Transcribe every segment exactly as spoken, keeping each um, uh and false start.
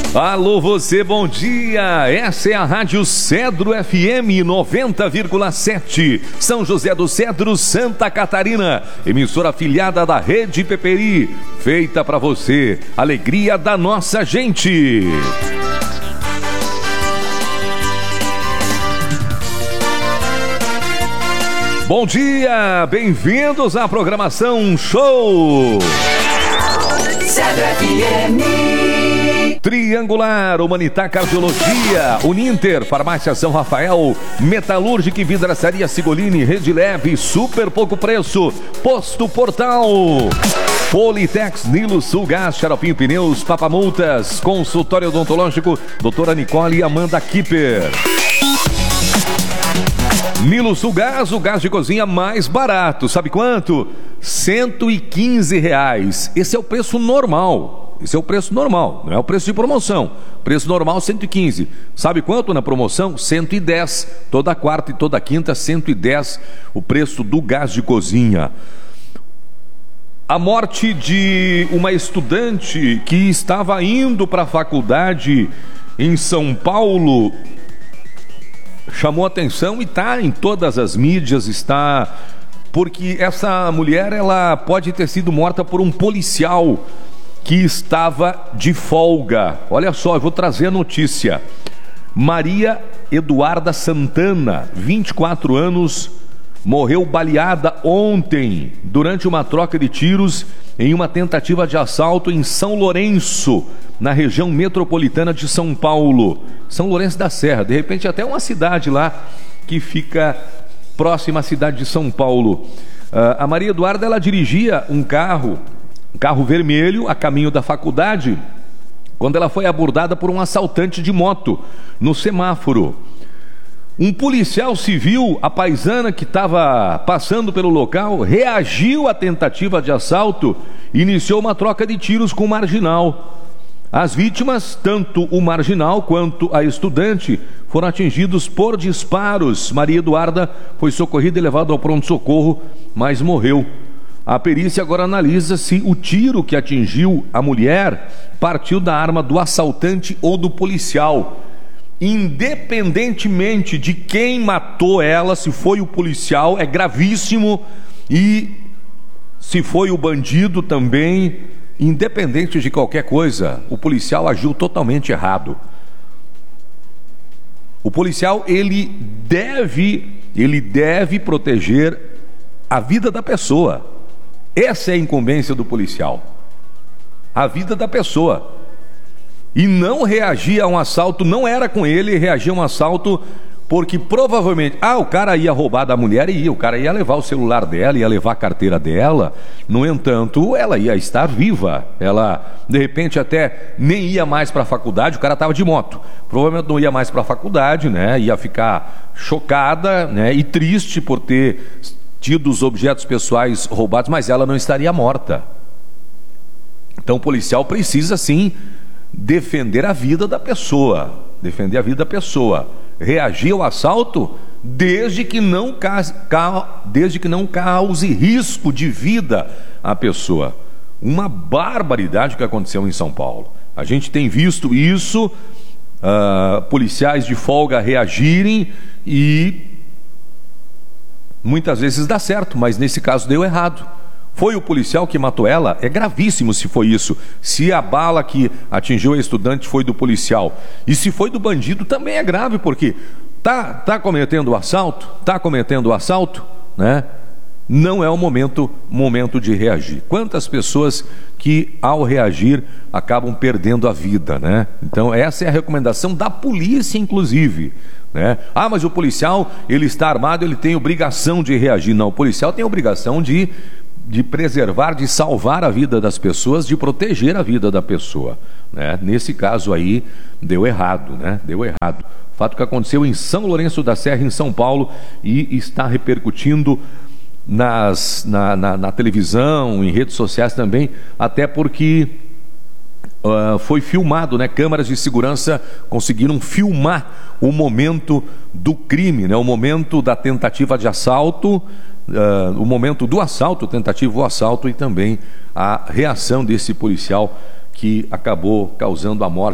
Alô você, bom dia, essa é a Rádio Cedro F M noventa vírgula sete, São José do Cedro, Santa Catarina, emissora afiliada da Rede Peperi, feita para você, alegria da nossa gente. Bom dia, bem-vindos à programação Show Cedro F M. Triangular, Humanitar Cardiologia, Uninter, Farmácia São Rafael, Metalúrgica e Vidraçaria Sigolini, Rede Leve, Super Pouco Preço, Posto Portal, Politex, Nilo Sul Gás, Xaropinho Pneus, Papamultas, Consultório Odontológico, doutora Nicole e Amanda Kipper. Nilo Sul Gás, o gás de cozinha mais barato, sabe quanto? cento e quinze reais. Esse é o preço normal. Esse é o preço normal, não é o preço de promoção. Preço normal cento e quinze. Sabe quanto na promoção? cento e dez. Toda quarta e toda quinta, cento e dez o preço do gás de cozinha. A morte de uma estudante que estava indo para a faculdade em São Paulo chamou atenção e está em todas as mídias, está porque essa mulher ela pode ter sido morta por um policial que estava de folga. Olha só, eu vou trazer a notícia. Maria Eduarda Santana, vinte e quatro anos, morreu baleada ontem durante uma troca de tiros em uma tentativa de assalto em São Lourenço, na região metropolitana de São Paulo. São Lourenço da Serra, de repente até uma cidade lá que fica próxima à cidade de São Paulo. Uh, a Maria Eduarda, ela dirigia um carro, um carro vermelho, a caminho da faculdade, quando ela foi abordada por um assaltante de moto no semáforo. Um policial civil, a paisana que estava passando pelo local, reagiu à tentativa de assalto e iniciou uma troca de tiros com o marginal. As vítimas, tanto o marginal quanto a estudante, foram atingidos por disparos. Maria Eduarda foi socorrida e levada ao pronto-socorro, mas morreu. A perícia agora analisa se o tiro que atingiu a mulher partiu da arma do assaltante ou do policial. Independentemente de quem matou ela, se foi o policial, é gravíssimo, e se foi o bandido também, independente de qualquer coisa, o policial agiu totalmente errado. O policial, ele deve, ele deve proteger a vida da pessoa. Essa é a incumbência do policial. A vida da pessoa. E não reagir a um assalto, não era com ele, reagir a um assalto porque provavelmente, ah, o cara ia roubar da mulher e ia, o cara ia levar o celular dela, ia levar a carteira dela. No entanto, ela ia estar viva, ela de repente até nem ia mais para a faculdade, o cara estava de moto, provavelmente não ia mais para a faculdade, né? Ia ficar chocada, né? E triste por ter tido os objetos pessoais roubados, mas ela não estaria morta. Então o policial precisa sim defender a vida da pessoa, defender a vida da pessoa. Reagir ao assalto desde que não cause, desde que não cause risco de vida à pessoa. Uma barbaridade que aconteceu em São Paulo. A gente tem visto isso, uh, policiais de folga reagirem e muitas vezes dá certo, mas nesse caso deu errado. Foi o policial que matou ela? É gravíssimo se foi isso. Se a bala que atingiu a estudante foi do policial. E se foi do bandido também é grave, porque tá, tá cometendo o assalto, tá cometendo o assalto, né? Não é o momento, momento de reagir. Quantas pessoas que ao reagir acabam perdendo a vida, né? Então essa é a recomendação da polícia, inclusive, né? Ah, mas o policial, ele está armado, ele tem obrigação de reagir. Não, o policial tem obrigação de de preservar, de salvar a vida das pessoas, de proteger a vida da pessoa, né? Nesse caso aí, deu errado, né? Deu errado. Fato que aconteceu em São Lourenço da Serra, em São Paulo, e está repercutindo nas, na, na, na televisão, em redes sociais também, até porque uh, foi filmado, né? Câmeras de segurança conseguiram filmar o momento do crime, né? O momento da tentativa de assalto, Uh, o momento do assalto, tentativo assalto, e também a reação desse policial que acabou causando a morte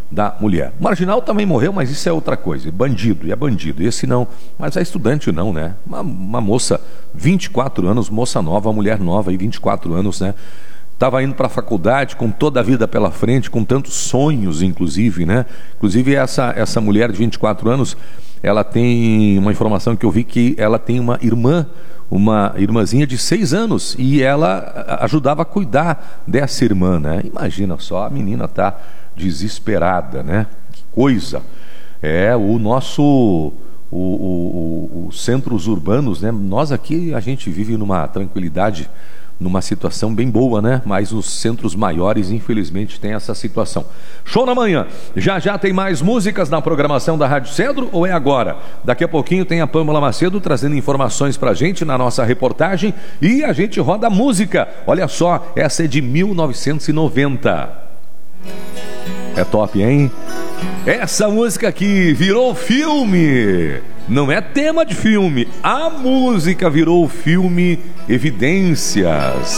da mulher. Marginal também morreu, mas isso é outra coisa. Bandido, e é bandido. Esse não, mas é estudante não, né? Uma, uma moça, vinte e quatro anos, moça nova, mulher nova, e vinte e quatro anos, né? Estava indo para a faculdade com toda a vida pela frente, com tantos sonhos, inclusive, né? Inclusive, essa, essa mulher de vinte e quatro anos, ela tem uma informação que eu vi que ela tem uma irmã, uma irmãzinha de seis anos, e ela ajudava a cuidar dessa irmã, né? Imagina só, a menina tá desesperada, né? Que coisa! É, o nosso... O, o, o, os centros urbanos, né? Nós aqui, a gente vive numa tranquilidade, numa situação bem boa, né? Mas os centros maiores, infelizmente, tem essa situação. Show na manhã. Já já tem mais músicas na programação da Rádio Cedro, ou é agora? Daqui a pouquinho tem a Pâmela Macedo trazendo informações pra gente na nossa reportagem, e a gente roda música. Olha só, essa é de mil novecentos e noventa. É top, hein? Essa música aqui virou filme. Não é tema de filme. A música virou filme Evidências.